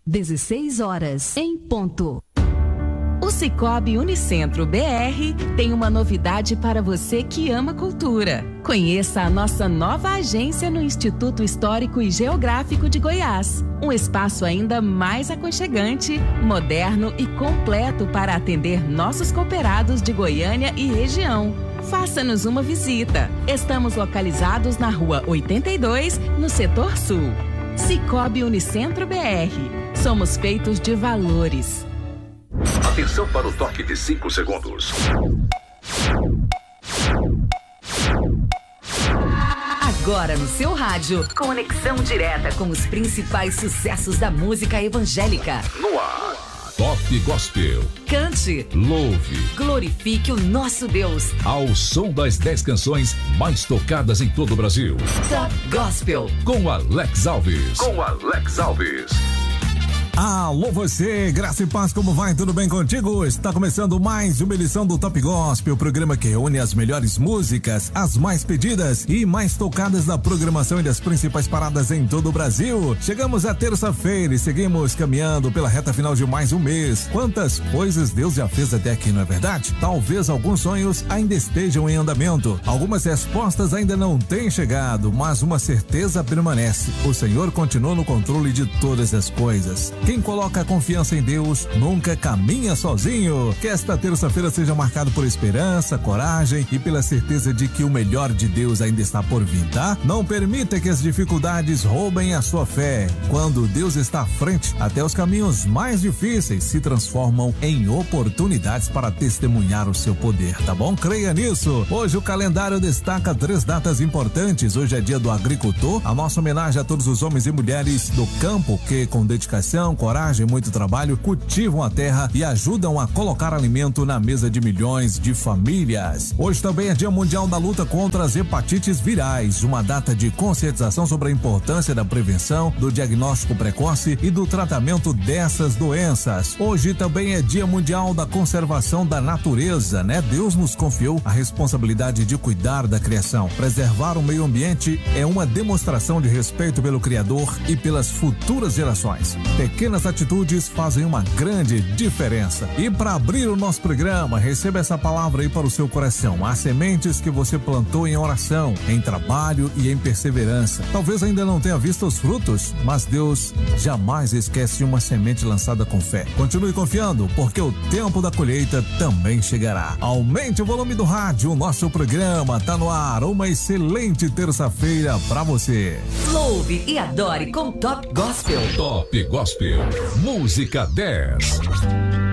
16 horas em ponto. O Sicoob Unicentro BR tem uma novidade para você que ama cultura. Conheça a nossa nova agência no Instituto Histórico e Geográfico de Goiás. Um espaço ainda mais aconchegante, moderno e completo para atender nossos cooperados de Goiânia e região. Faça-nos uma visita. Estamos localizados na Rua 82, no Setor Sul. Sicoob Unicentro BR. Somos feitos de valores. Atenção para o toque de 5 segundos. Agora no seu rádio, conexão direta com os principais sucessos da música evangélica. No ar, Top Gospel. Cante, louve, glorifique o nosso Deus. Ao som das 10 canções mais tocadas em todo o Brasil. Top Gospel. Com Alex Alves. Alô você, graça e paz, como vai? Tudo bem contigo? Está começando mais uma edição do Top Gospel, o programa que reúne as melhores músicas, as mais pedidas e mais tocadas da programação e das principais paradas em todo o Brasil. Chegamos à terça-feira e seguimos caminhando pela reta final de mais um mês. Quantas coisas Deus já fez até aqui, não é verdade? Talvez alguns sonhos ainda estejam em andamento, algumas respostas ainda não têm chegado, mas uma certeza permanece: o Senhor continua no controle de todas as coisas. Quem coloca a confiança em Deus nunca caminha sozinho. Que esta terça-feira seja marcado por esperança, coragem e pela certeza de que o melhor de Deus ainda está por vir, tá? Não permita que as dificuldades roubem a sua fé. Quando Deus está à frente, até os caminhos mais difíceis se transformam em oportunidades para testemunhar o seu poder, tá bom? Creia nisso. Hoje o calendário destaca 3 datas importantes. Hoje é dia do agricultor, a nossa homenagem a todos os homens e mulheres do campo que, com dedicação, coragem e muito trabalho, cultivam a terra e ajudam a colocar alimento na mesa de milhões de famílias. Hoje também é Dia Mundial da Luta contra as Hepatites Virais, uma data de conscientização sobre a importância da prevenção, do diagnóstico precoce e do tratamento dessas doenças. Hoje também é Dia Mundial da Conservação da Natureza, né? Deus nos confiou a responsabilidade de cuidar da criação. Preservar o meio ambiente é uma demonstração de respeito pelo Criador e pelas futuras gerações. Pequenas atitudes fazem uma grande diferença. E para abrir o nosso programa, receba essa palavra aí para o seu coração. Há sementes que você plantou em oração, em trabalho e em perseverança. Talvez ainda não tenha visto os frutos, mas Deus jamais esquece uma semente lançada com fé. Continue confiando, porque o tempo da colheita também chegará. Aumente o volume do rádio, o nosso programa tá no ar. Uma excelente terça-feira para você. Louve e adore com Top Gospel. Top Gospel. Música 10.